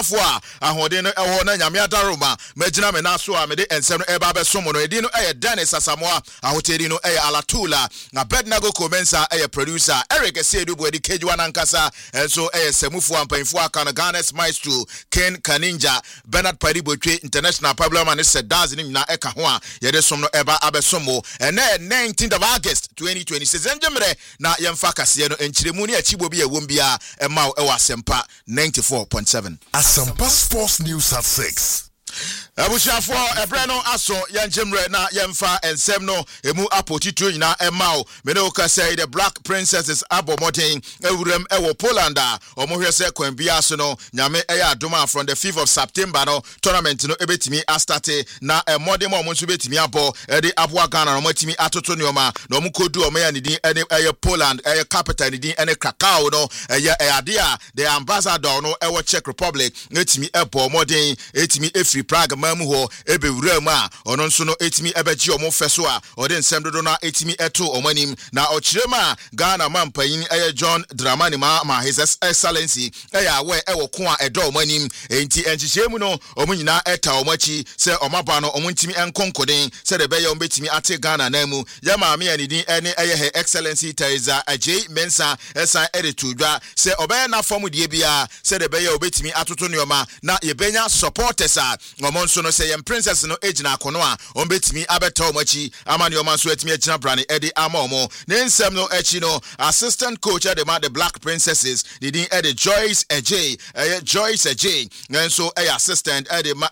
for ahoden ewo na nyame adaroma magina me na so a me de ensem no eba besom no edi no Dennis Asamoah ahotedi no Alatula na Bednago Komensa producer Eric Esedubu edi Kejwa nankasa enso semufu ampanfo aka no Ghana's Maestro Ken Kaninja Bernard Paribotwe International Pablo Man said daz ni na eka ho a yede som no eba abesomo ene 19th of August 2026 enjemre na yemfa kase no enchiremu ne achibo bi ewom bia ema ewa Asempa 94.7 Asempa Sports News at 6. Abushafo ebreno aso yanjemre na yemfa ensem no emu apotitro nyina emao me no ka say the Black Princesses abomoden ewurem ewo Poland omohwese kwanbia so no nyame eya adoma from the 5th of September no tournament no ebetimi astarte na modem omo nso betimi abo ede aboa Ghana no matimi atoto neoma na omo kodu omo ya nidin eye Poland eye capital nidin ene Krakow no eye ade a the ambassador no ewo Czech Republic etimi ebo modem etimi efri Prague mamu ho ebewura mu a ono nso no etimi ebeji omo feso a ode nsem dodo na etimi eto omanim na ochirema Ghana mampayin eye John Dramani ma His Excellency eya we ewo ko a edo omanim enti enchichemu no omo nyina eta omachi se omaba no omo ntimi enkonkoden se de beye ombetimi ate Ghana na mu ya ma me anidin ene eye Her Excellency Teresa Ajay Mensa esan edetudwa se obeye na form de bia se de beye obetimi atoto neoma na yebenya supporters a omonso no say yem princess no ejina akono a ombetimi abeta omachi amani omanso etimi ejina brane edi amomo ne nsem no echi no assistant coach at the Black Princesses didin edi Joyce Ajay nso assistant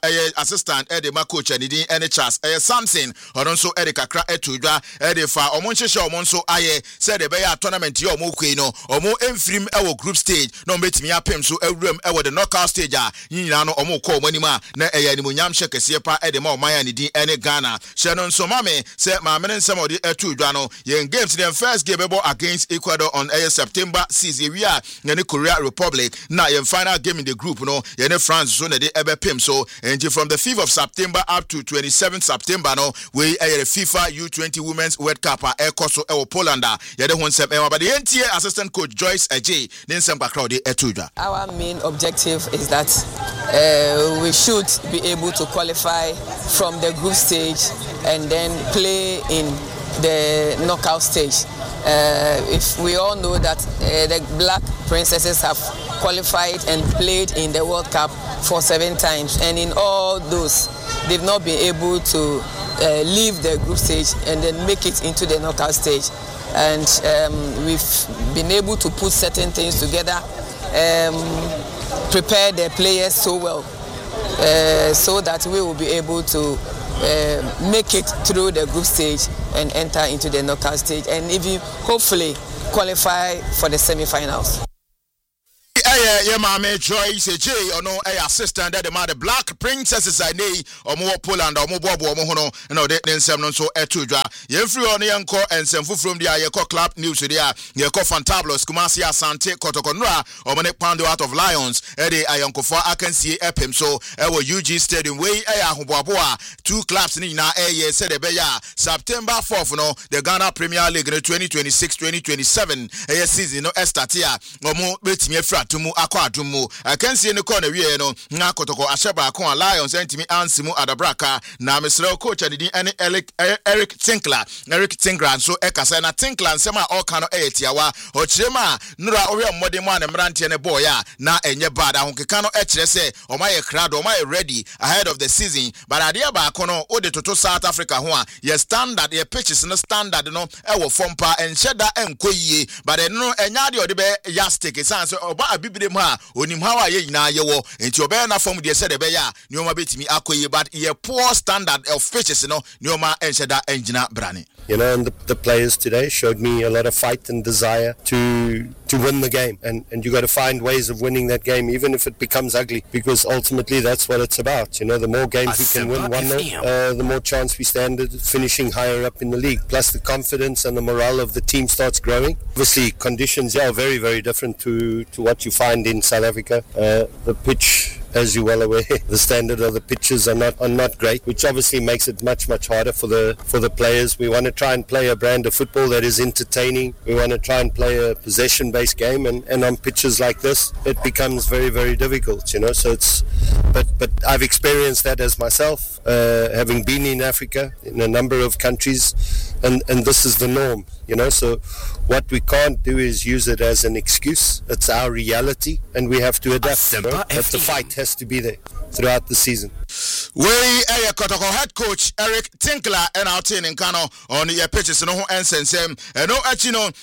edi ma coach didin edi Charles Samson odonso edi kakra etudwa edi fa omonhwehwe omonso aye said the beya tournament yo omokwe no omo emfrim ewo group stage no ombetimi apem so ewuram ewo the knockout stage a nyina no omokọ omanima na animunyam shekese pa ede ma omaya ni din ene Ghana sheno nso mame se ma mene nsem odi etudwa no yen games the first game ebo against Ecuador on September 6 we are ne Korea Republic na yen final game in the group no yen France so na de ebe pim so and from the 5th of September up to 27th September no we the FIFA U20 Women's World Cup ekoso ewo Poland yede ho nsem e but the NTA assistant coach Joyce Ajay ne nsem bakra odi etudwa. Our main objective is that we should be able to qualify from the group stage and then play in the knockout stage. If we all know that the Black Princesses have qualified and played in the World Cup for 7 times, and in all those they've not been able to leave the group stage and then make it into the knockout stage. And we've been able to put certain things together, prepare the players so well, so that we will be able to make it through the group stage and enter into the knockout stage and even hopefully qualify for the semi-finals. Mame Joyce Ajay ono assistant at the Black Princesses I nei omo Poland omo bobo omo hono na de nsem no so etudwa yemfri ono yenko ensemfu from dia yeko club news dia yeko fantabulous Kumasi Asante Kotokonura omo ne pound out of Lions ede ayonkofo akansie epem so ewo UG Stadium we ahoboabo a 2 clubs ni na said the beya September 4th no the Ghana Premier League 2026-2027 season no start here omo betimi afra tumu akwa adumu akansie ne kɔ na wie no na kotoko ahyeba akwa Lions entimi ansimu adabraka na mesrɛ coach adidi ene Eric Tinkler so ekasa na Tinkler nsɛm a ɔka no tiawa ɔkyerema nura ɔhwɛ mmɔde mu a ne mrantie ne boy a na enye bad ahonkeka no kyerɛ sɛ ɔmayɛ krado ɔmayɛ ready ahead of the season but adeɛ baako no ode toto South Africa ho a ye standard ye pitches no standard no ɛwɔ fompa enhyɛda enkoyie but no enya de ɔde bɛ yastic sanse ɔba abibire mu a onim how a ye nyina ye wo enti ɔbɛ na form de sɛ de bɛ ya neoma betimi akoyie but ye poor standard of pitches no neoma enhyɛda engina brane. You know, and the players today showed me a lot of fight and desire to win the game. And you got to find ways of winning that game, even if it becomes ugly, because ultimately that's what it's about. You know, the more games we can win 1-0, the more chance we stand at finishing higher up in the league. Plus the confidence and the morale of the team starts growing. Obviously, conditions are very, very different to what you find in South Africa. The pitch as you're well aware, the standard of the pitches are not great, which obviously makes it much harder for the players. We want to try and play a brand of football that is entertaining. We want to try and play a possession-based game, and on pitches like this, it becomes very difficult, you know. So it's, but I've experienced that as myself, having been in Africa in a number of countries, and this is the norm, you know. So what we can't do is use it as an excuse. It's our reality, and we have to adapt. You know? But the fight has to be there throughout the season. We Kotoko head coach Eric Tinkler and our team in Kano on the pitches no and sensem and no